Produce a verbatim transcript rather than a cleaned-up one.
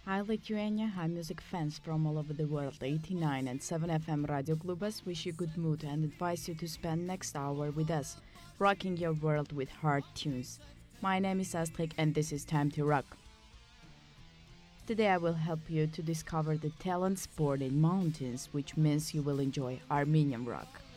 Hi Lithuania, hi music fans from all over the world. eighty-nine and seven F M Radio Klubas wish you good mood and advise you to spend next hour with us, rocking your world with hard tunes. My name is Astrid and this is Time to Rock. Today I will help you to discover the talents born in mountains, which means you will enjoy Armenian rock.